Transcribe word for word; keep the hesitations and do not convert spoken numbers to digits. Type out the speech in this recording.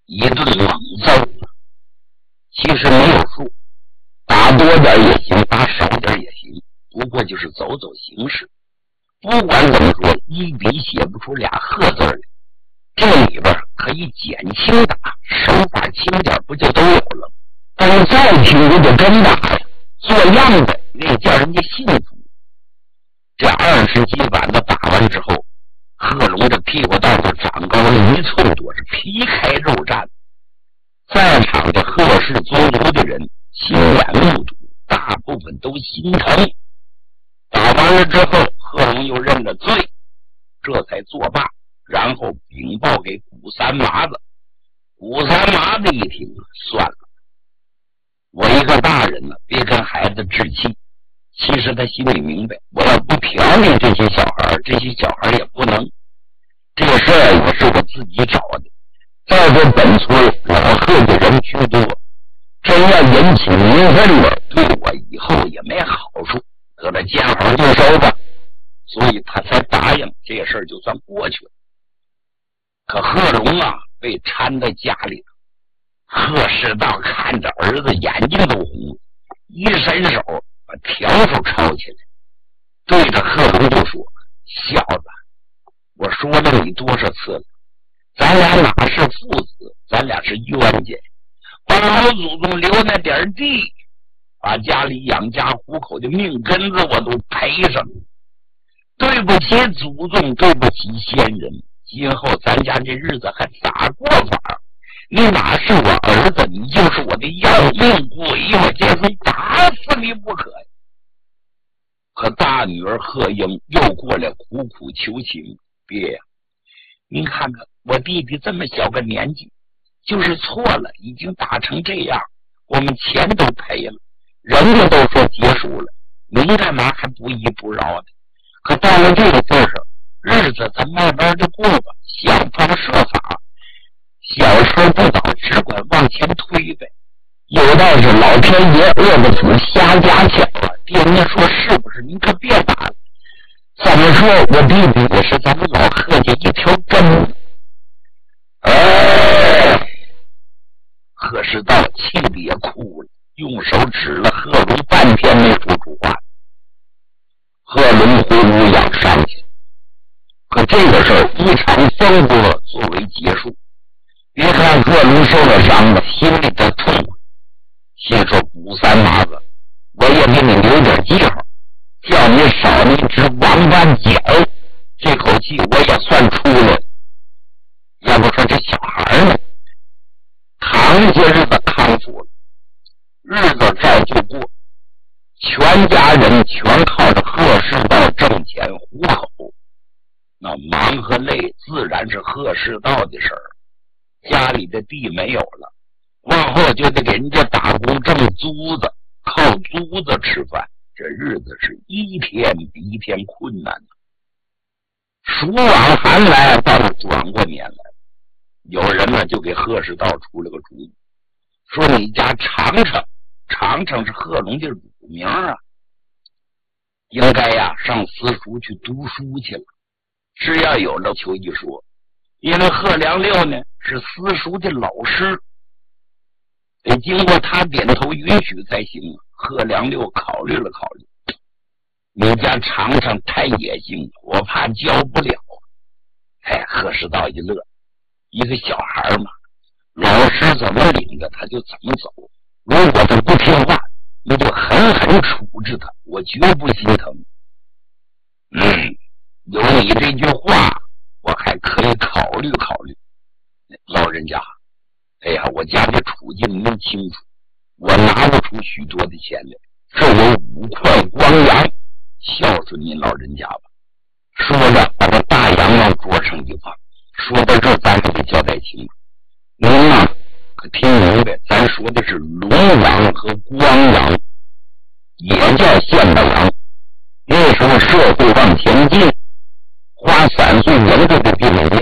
一顿猛揍。其实没有数，打多点也行，打少点也行，不过就是走走形式。不管怎么说，一笔写不出俩贺字来，这里边可以减轻打，手法轻点不就都有了？但是再轻不就真打呀？做样子那叫人家幸福。这二十几板子打完之后，贺龙这屁股蛋子长高了一寸多，是皮开肉绽。在场的贺氏宗族的人亲眼目睹，大部分都心疼。打完了之后，贺龙又认了罪，这才作罢，然后禀报给古三麻子。古三麻子一听，算了，我一个大人呢，别跟孩子置气。其实他心里明白，我要不调理这些小孩，这些小孩也不能。这个事儿也是我自己找的。再说本村老贺的人居多，真要引起民愤了，对我以后也没好处，得了，见好就收吧。所以他才答应，这事儿就算过去了。可贺龙啊，被缠在家里了。贺世道看着儿子眼睛都红了，一伸手把笤帚抄起来，对着贺龙就说：小子，我说了你多少次了，咱俩哪是父子，咱俩是冤家。把老祖宗留那点地，把家里养家糊口的命根子我都赔上。对不起祖宗，对不起先人，今后咱家这日子还咋过法？你哪是我儿子，你就是我的要命鬼，我这非打死你不可呀！可大女儿贺英又过来苦苦求情：爹呀，您看看我弟弟这么小个年纪，就是错了，已经打成这样，我们钱都赔了，人家都说结束了，您干嘛还不依不饶的？可到了这个份上，日子咱慢慢的过吧，想方设法。小车不倒，只管往前推呗。有道是老天爷饿不死瞎家巧啊！爹，您说是不是？您可别打了。怎么说，我弟弟也是咱们老贺家一条根。哎，贺世道气得也哭了，用手指了贺龙，半天没说出话。贺龙呼呼要上去，可这个事儿一场风波作为结束。别看贺龙受了伤了，心里头痛快。先说古三麻子，我也给你留点记号，叫你少那只王八脚，这口气我也算出来。要不说这小孩呢，扛些日子康复了，日子照就过，全家人全靠着贺世道挣钱糊口，那忙和累自然是贺世道的事儿。家里的地没有了，往后就得给人家打工挣租子，靠租子吃饭，这日子是一天比一天困难。暑往寒来，到了转过年来，有人呢就给贺世道出了个主意，说你家长城，长城是贺龙的乳名啊，应该呀上私塾去读书去了。只要有了求一说，因为贺良六呢是私塾的老师，得经过他点头允许才行。贺良六考虑了考虑，你家长城太野性，我怕教不了。哎，贺世道一乐，一个小孩嘛，老师怎么领着他就怎么走，如果他不听话，你就狠狠处置他，我绝不心疼。嗯，有你这句话我还可以考虑考虑。老人家，哎呀，我家的处境您清楚，我拿不出许多的钱来，这有五块光洋，孝顺您老人家吧。说着把这大洋往桌上一放，说到这咱可得交代清楚，您呢可听明白，咱说的是龙洋和光洋，也叫现代洋。那时候社会往前进，花散碎人家的病人